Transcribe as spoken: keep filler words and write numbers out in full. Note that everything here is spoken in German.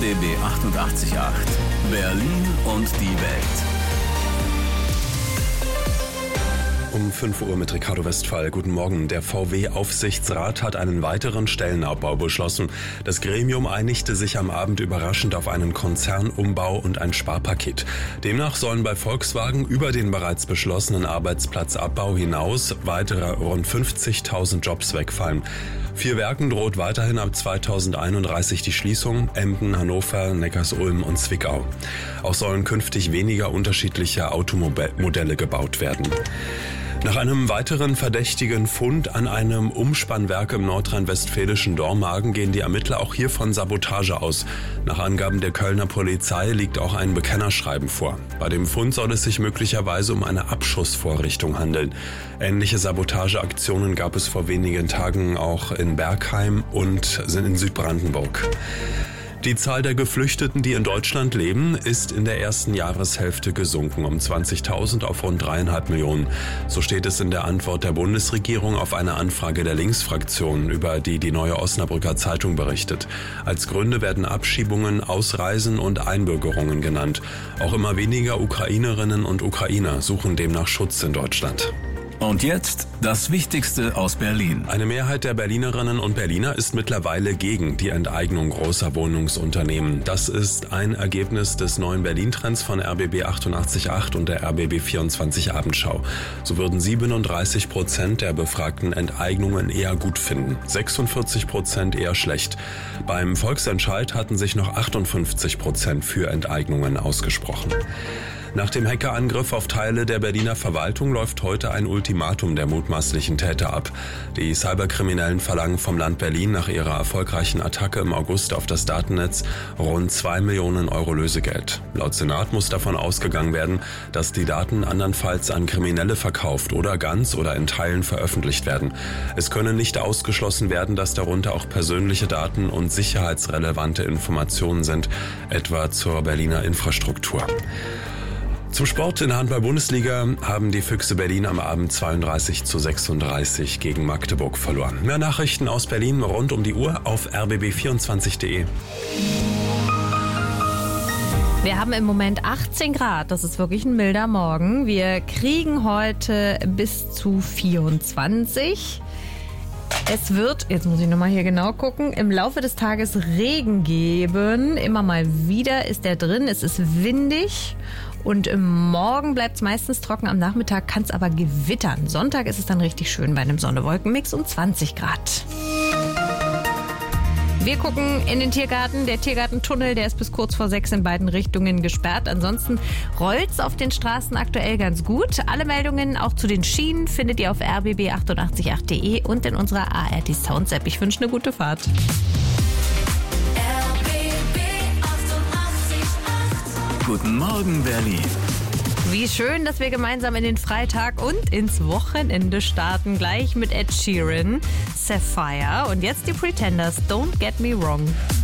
B B achtundachtzig Komma acht. Berlin und die Welt. Um fünf Uhr mit Ricardo Westphal. Guten Morgen. Der V W-Aufsichtsrat hat einen weiteren Stellenabbau beschlossen. Das Gremium einigte sich am Abend überraschend auf einen Konzernumbau und ein Sparpaket. Demnach sollen bei Volkswagen über den bereits beschlossenen Arbeitsplatzabbau hinaus weitere rund fünfzigtausend Jobs wegfallen. Vier Werken droht weiterhin ab zweitausendeinunddreißig die Schließung: Emden, Hannover, Neckarsulm und Zwickau. Auch sollen künftig weniger unterschiedliche Automodelle gebaut werden. Nach einem weiteren verdächtigen Fund an einem Umspannwerk im nordrhein-westfälischen Dormagen gehen die Ermittler auch hier von Sabotage aus. Nach Angaben der Kölner Polizei liegt auch ein Bekennerschreiben vor. Bei dem Fund soll es sich möglicherweise um eine Abschussvorrichtung handeln. Ähnliche Sabotageaktionen gab es vor wenigen Tagen auch in Bergheim und sind in Südbrandenburg. Die Zahl der Geflüchteten, die in Deutschland leben, ist in der ersten Jahreshälfte gesunken um zwanzigtausend auf rund dreieinhalb Millionen. So steht es in der Antwort der Bundesregierung auf eine Anfrage der Linksfraktion, über die die Neue Osnabrücker Zeitung berichtet. Als Gründe werden Abschiebungen, Ausreisen und Einbürgerungen genannt. Auch immer weniger Ukrainerinnen und Ukrainer suchen demnach Schutz in Deutschland. Und jetzt das Wichtigste aus Berlin. Eine Mehrheit der Berlinerinnen und Berliner ist mittlerweile gegen die Enteignung großer Wohnungsunternehmen. Das ist ein Ergebnis des neuen Berlin-Trends von R B B achtundachtzig Komma acht und der R B B vierundzwanzig Abendschau. So würden siebenunddreißig Prozent der Befragten Enteignungen eher gut finden, sechsundvierzig Prozent eher schlecht. Beim Volksentscheid hatten sich noch achtundfünfzig Prozent für Enteignungen ausgesprochen. Nach dem Hackerangriff auf Teile der Berliner Verwaltung läuft heute ein Ultimatum der mutmaßlichen Täter ab. Die Cyberkriminellen verlangen vom Land Berlin nach ihrer erfolgreichen Attacke im August auf das Datennetz rund zwei Millionen Euro Lösegeld. Laut Senat muss davon ausgegangen werden, dass die Daten andernfalls an Kriminelle verkauft oder ganz oder in Teilen veröffentlicht werden. Es könne nicht ausgeschlossen werden, dass darunter auch persönliche Daten und sicherheitsrelevante Informationen sind, etwa zur Berliner Infrastruktur. Zum Sport in der Handball-Bundesliga haben die Füchse Berlin am Abend zweiunddreißig zu sechsunddreißig gegen Magdeburg verloren. Mehr Nachrichten aus Berlin rund um die Uhr auf r b b vierundzwanzig punkt de. Wir haben im Moment achtzehn Grad, das ist wirklich ein milder Morgen. Wir kriegen heute bis zu vierundzwanzig. Es wird, jetzt muss ich nochmal hier genau gucken, im Laufe des Tages Regen geben. Immer mal wieder ist der drin, es ist windig. Und morgen bleibt es meistens trocken, am Nachmittag kann es aber gewittern. Sonntag ist es dann richtig schön bei einem Sonne-Wolken-Mix um zwanzig Grad. Wir gucken in den Tiergarten. Der Tiergartentunnel, der ist bis kurz vor sechs in beiden Richtungen gesperrt. Ansonsten rollt's auf den Straßen aktuell ganz gut. Alle Meldungen auch zu den Schienen findet ihr auf r b b achtundachtzig Komma acht punkt de und in unserer A R D Sounds App. Ich wünsche eine gute Fahrt. Guten Morgen, Berlin. Wie schön, dass wir gemeinsam in den Freitag und ins Wochenende starten. Gleich mit Ed Sheeran, Sapphire und jetzt die Pretenders, Don't Get Me Wrong.